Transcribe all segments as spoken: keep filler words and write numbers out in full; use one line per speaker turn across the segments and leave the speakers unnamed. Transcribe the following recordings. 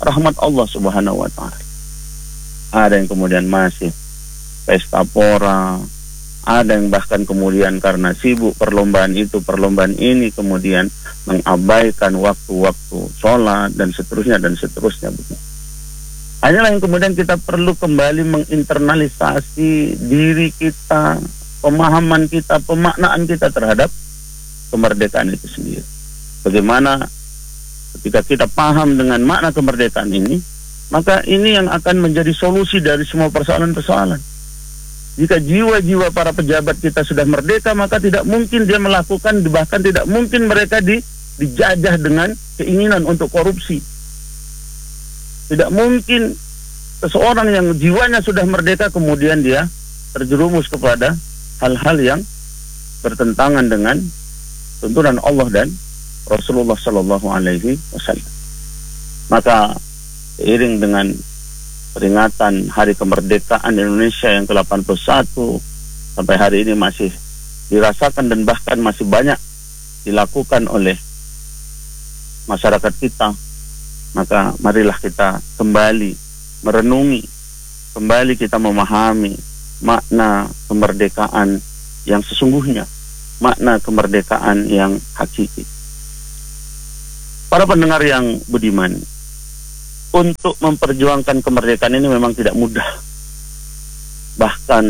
rahmat Allah Subhanahu wa taala. Ada yang kemudian masih pesta pora, ada yang bahkan kemudian karena sibuk perlombaan itu, perlombaan ini, kemudian mengabaikan waktu-waktu sholat dan seterusnya dan seterusnya. Hanyalah yang kemudian kita perlu kembali menginternalisasi diri kita, pemahaman kita, pemaknaan kita terhadap kemerdekaan itu sendiri. Bagaimana ketika kita paham dengan makna kemerdekaan ini, maka ini yang akan menjadi solusi dari semua persoalan-persoalan. Jika jiwa-jiwa para pejabat kita sudah merdeka, maka tidak mungkin dia melakukan, bahkan tidak mungkin mereka di, dijajah dengan keinginan untuk korupsi. Tidak mungkin seseorang yang jiwanya sudah merdeka kemudian dia terjerumus kepada hal-hal yang bertentangan dengan tuntunan Allah dan Rasulullah Shallallahu Alaihi Wasallam. Maka seiring dengan peringatan Hari Kemerdekaan Indonesia yang ke delapan puluh satu sampai hari ini masih dirasakan dan bahkan masih banyak dilakukan oleh masyarakat kita, maka marilah kita kembali merenungi, kembali kita memahami makna kemerdekaan yang sesungguhnya, makna kemerdekaan yang hakiki. Para pendengar yang budiman, untuk memperjuangkan kemerdekaan ini memang tidak mudah. Bahkan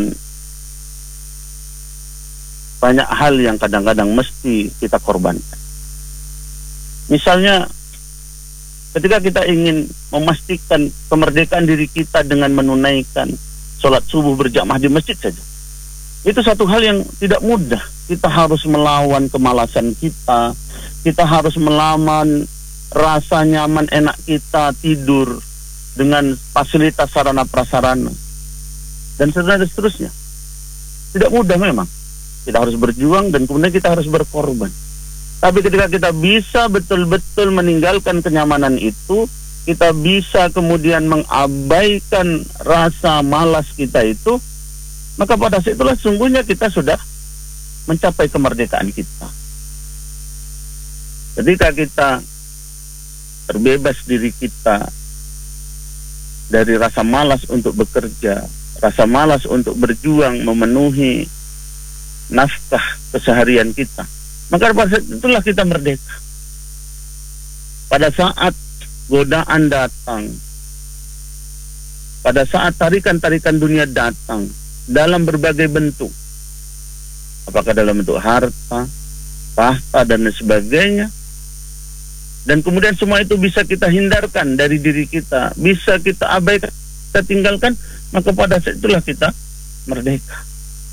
banyak hal yang kadang-kadang mesti kita korbankan. Misalnya ketika kita ingin memastikan kemerdekaan diri kita dengan menunaikan sholat subuh berjamaah di masjid saja, itu satu hal yang tidak mudah. Kita harus melawan kemalasan kita, kita harus melawan rasa nyaman enak kita tidur dengan fasilitas sarana prasarana dan seterusnya. Tidak mudah memang. Kita harus berjuang dan kemudian kita harus berkorban. Tapi ketika kita bisa betul-betul meninggalkan kenyamanan itu, kita bisa kemudian mengabaikan rasa malas kita itu, maka pada saat itulah sungguhnya kita sudah mencapai kemerdekaan kita. Ketika kita terbebas diri kita dari rasa malas untuk bekerja, rasa malas untuk berjuang memenuhi nafkah keseharian kita, maka pada saat itulah kita merdeka. Pada saat godaan datang, pada saat tarikan-tarikan dunia datang dalam berbagai bentuk, apakah dalam bentuk harta, tahta dan sebagainya, dan kemudian semua itu bisa kita hindarkan dari diri kita, bisa kita abaikan, kita tinggalkan, maka pada saat itulah kita merdeka.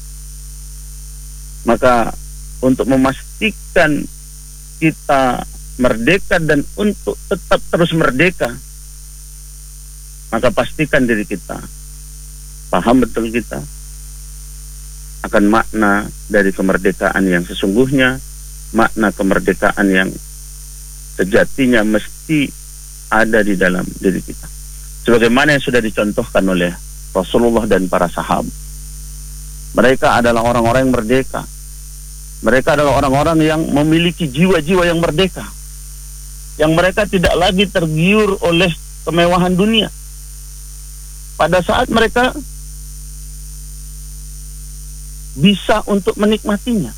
Maka untuk memastikan kita merdeka dan untuk tetap terus merdeka, maka pastikan diri kita paham betul kita akan makna dari kemerdekaan yang sesungguhnya, makna kemerdekaan yang sejatinya mesti ada di dalam diri kita. Sebagaimana yang sudah dicontohkan oleh Rasulullah dan para sahabat. Mereka adalah orang-orang yang merdeka. Mereka adalah orang-orang yang memiliki jiwa-jiwa yang merdeka, yang mereka tidak lagi tergiur oleh kemewahan dunia. Pada saat mereka bisa untuk menikmatinya,